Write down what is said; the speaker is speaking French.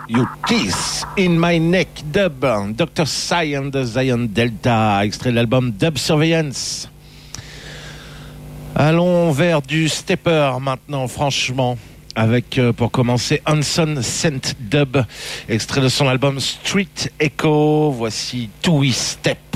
You Teeth in My Neck, Dub, Dr. Psy and the Zion Delta, extrait de l'album Dub Surveillance. Allons vers du stepper maintenant, franchement, avec pour commencer Hanson Scent Dub, extrait de son album Street Echo. Voici Two Step.